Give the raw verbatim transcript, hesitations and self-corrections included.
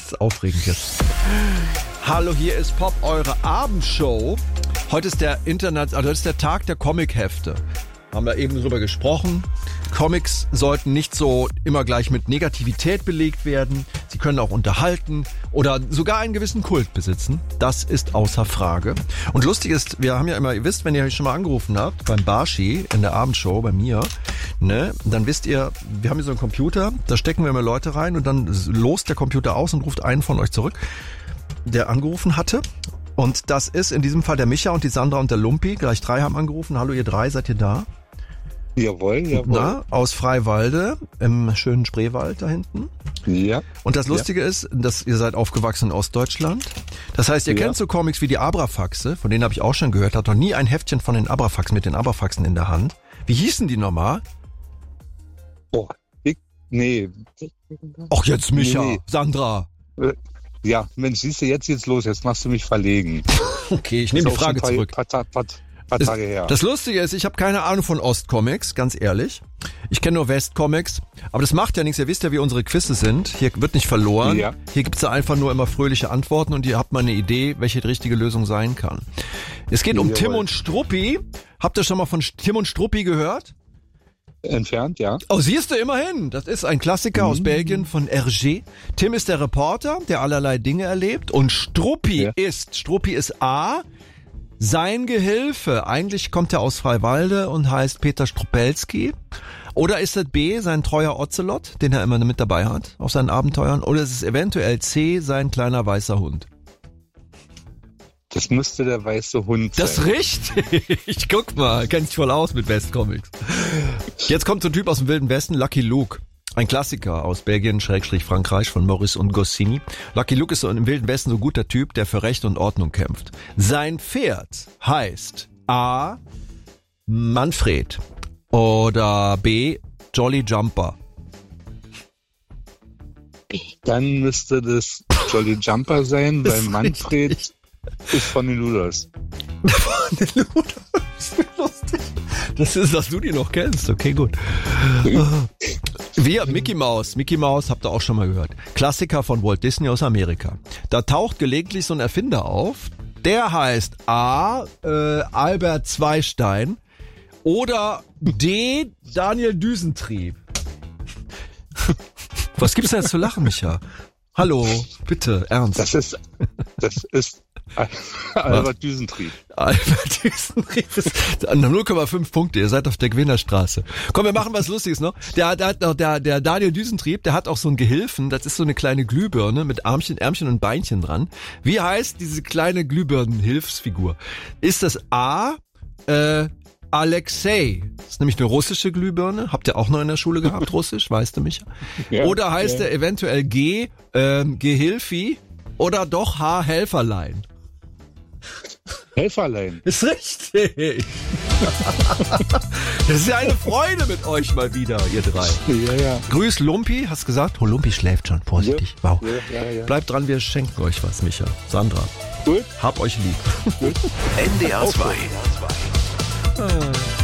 ist aufregend jetzt. Hallo, hier ist Pop, eure Abendshow. Heute ist der Internet, also heute ist der Tag der Comichefte. Haben wir eben drüber gesprochen. Comics sollten nicht so immer gleich mit Negativität belegt werden. Sie können auch unterhalten oder sogar einen gewissen Kult besitzen. Das ist außer Frage. Und lustig ist, wir haben ja immer, ihr wisst, wenn ihr schon mal angerufen habt, beim Barshi in der Abendshow bei mir, ne, dann wisst ihr, wir haben hier so einen Computer, da stecken wir immer Leute rein und dann lost der Computer aus und ruft einen von euch zurück, der angerufen hatte. Und das ist in diesem Fall der Micha und die Sandra und der Lumpi. Gleich drei haben angerufen. Hallo ihr drei, seid ihr da? Jawohl, jawohl. Na, aus Freiwalde, im schönen Spreewald da hinten. Ja. Und das Lustige ja. ist, dass ihr seid aufgewachsen in Ostdeutschland. Das heißt, ihr ja. kennt so Comics wie die Abrafaxe, von denen habe ich auch schon gehört. Hat doch nie ein Heftchen von den Abrafaxen mit den Abrafaxen in der Hand. Wie hießen die nochmal? Oh, ich, nee. Ach jetzt Micha, nee. Sandra. Ja, Mensch, siehst du, jetzt geht's los, jetzt machst du mich verlegen. Okay, ich nehme die Frage paar, zurück. Paar, paar, paar, paar Tage her. Das Lustige ist, ich habe keine Ahnung von Ostcomics, ganz ehrlich. Ich kenne nur Westcomics, aber das macht ja nichts. Ihr wisst ja, wie unsere Quizze sind. Hier wird nicht verloren. Ja. Hier gibt's ja einfach nur immer fröhliche Antworten und ihr habt mal eine Idee, welche die richtige Lösung sein kann. Es geht um Jawohl. Tim und Struppi. Habt ihr schon mal von Tim und Struppi gehört? Entfernt, ja. Oh, siehst du, immerhin. Das ist ein Klassiker mhm. aus Belgien von Hergé. Tim ist der Reporter, der allerlei Dinge erlebt. Und Struppi ja. ist, Struppi ist A, sein Gehilfe. Eigentlich kommt er aus Freiwalde und heißt Peter Strupelski. Oder ist es B, sein treuer Ocelot, den er immer mit dabei hat auf seinen Abenteuern. Oder ist es eventuell C, sein kleiner weißer Hund. Das müsste der weiße Hund sein. Das ist richtig. Guck mal, kennt sich voll aus mit Westcomics. Jetzt kommt so ein Typ aus dem Wilden Westen, Lucky Luke. Ein Klassiker aus Belgien, Schrägstrich Frankreich von Maurice und Goscinny. Lucky Luke ist so im Wilden Westen so ein guter Typ, der für Recht und Ordnung kämpft. Sein Pferd heißt A. Manfred oder B. Jolly Jumper. Dann müsste das Jolly Jumper sein, weil Manfred richtig. Ist von den Luders. Von den Luders? Lustig. Das ist, dass du die noch kennst. Okay, gut. Wir, Mickey Mouse. Mickey Mouse habt ihr auch schon mal gehört. Klassiker von Walt Disney aus Amerika. Da taucht gelegentlich so ein Erfinder auf. Der heißt A. Äh, Albert Zweistein oder D. Daniel Düsentrieb. Was gibt's denn jetzt zu lachen, Micha? Hallo, bitte, ernst. Das ist, das ist Albert Düsentrieb. Albert Düsentrieb ist null Komma fünf Punkte, ihr seid auf der Gewinnerstraße. Komm, wir machen was Lustiges noch. Der, der hat noch, der, der Daniel Düsentrieb, der hat auch so einen Gehilfen, das ist so eine kleine Glühbirne mit Armchen, Ärmchen und Beinchen dran. Wie heißt diese kleine Glühbirnen-Hilfsfigur? Ist das A, äh, Alexei? Das ist nämlich eine russische Glühbirne. Habt ihr auch noch in der Schule gehabt, Russisch? Weißt du, Micha? Ja, oder heißt ja. er eventuell G, ähm, Gehilfi oder doch H, Helferlein? Helferlein. Ist richtig. Das ist ja eine Freude mit euch mal wieder, ihr drei. Ja, ja. Grüß Lumpi, hast gesagt? Oh, Lumpi schläft schon, vorsichtig. Ja, wow. Ja, ja, ja. Bleibt dran, wir schenken euch was, Micha. Sandra. Gut. Hab euch lieb. N D R zwei. Ah.